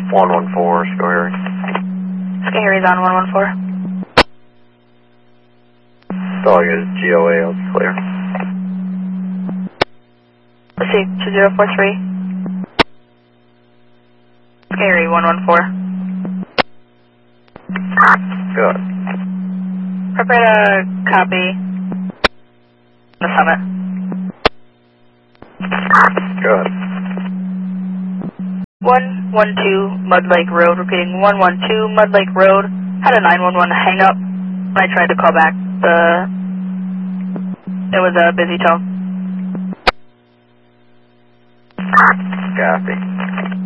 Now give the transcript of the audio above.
114, Scary. Scary's on 114. Dog is GOA, it's clear. Let's see, 2043. Scary, 114. Good. Prepare to copy the summit. Good. 112 Mud Lake Road, repeating 112 Mud Lake Road. Had a 911 hang up when I tried to call back. It was a busy tone. Copy.